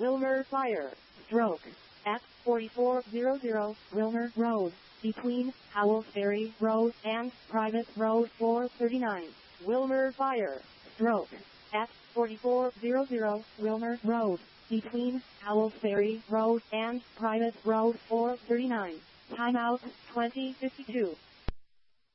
Wilmer Fire, stroke, at 4400 Wilmer Road, between Howells Ferry Road and Private Road 439. Wilmer Fire, stroke, at 4400 Wilmer Road, between Howells Ferry Road and Private Road 439. Timeout 2052.